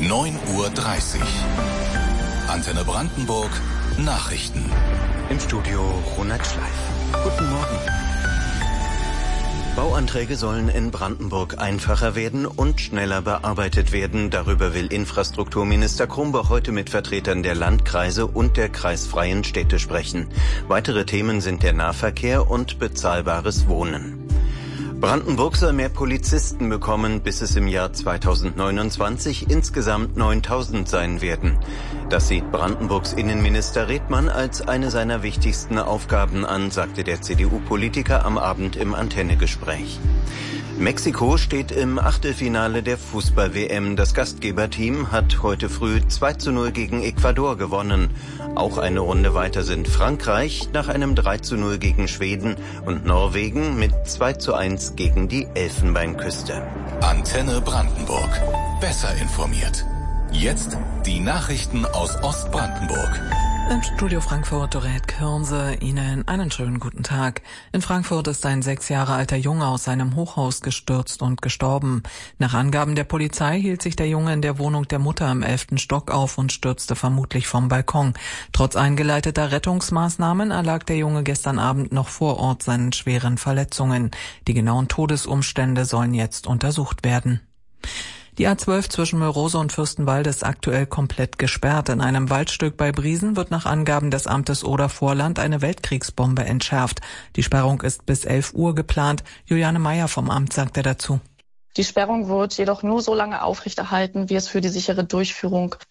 9:30 Uhr. Antenne Brandenburg Nachrichten. Im Studio Ronald Schleif. Guten Morgen. Bauanträge sollen in Brandenburg einfacher werden und schneller bearbeitet werden. Darüber will Infrastrukturminister Krumboch heute mit Vertretern der Landkreise und der kreisfreien Städte sprechen. Weitere Themen sind der Nahverkehr und bezahlbares Wohnen. Brandenburg soll mehr Polizisten bekommen, bis es im Jahr 2029 insgesamt 9.000 sein werden. Das sieht Brandenburgs Innenminister Redmann als eine seiner wichtigsten Aufgaben an, sagte der CDU-Politiker am Abend im Antenne-Gespräch. Mexiko steht im Achtelfinale der Fußball-WM. Das Gastgeberteam hat heute früh 2:0 gegen Ecuador gewonnen. Auch eine Runde weiter sind Frankreich nach einem 3:0 gegen Schweden und Norwegen mit 2:1 gegen die Elfenbeinküste. Antenne Brandenburg. Besser informiert. Jetzt die Nachrichten aus Ostbrandenburg. Im Studio Frankfurt Dorette Kürnse, Ihnen einen schönen guten Tag. In Frankfurt ist ein 6 Jahre alter Junge aus seinem Hochhaus gestürzt und gestorben. Nach Angaben der Polizei hielt sich der Junge in der Wohnung der Mutter im 11. Stock auf und stürzte vermutlich vom Balkon. Trotz eingeleiteter Rettungsmaßnahmen erlag der Junge gestern Abend noch vor Ort seinen schweren Verletzungen. Die genauen Todesumstände sollen jetzt untersucht werden. Die A12 zwischen Mörose und Fürstenwalde ist aktuell komplett gesperrt. In einem Waldstück bei Briesen wird nach Angaben des Amtes Oder-Vorland eine Weltkriegsbombe entschärft. Die Sperrung ist bis 11 Uhr geplant. Juliane Meyer vom Amt sagte dazu. Die Sperrung wird jedoch nur so lange aufrechterhalten, wie es für die sichere Durchführung